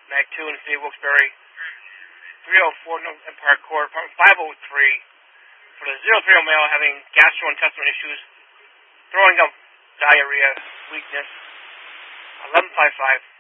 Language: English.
Mag 2 in the city of Wilkes-Barre. 304 Empire Court, apartment 503. For the 030 male having gastrointestinal issues, throwing up, diarrhea, weakness. 1155.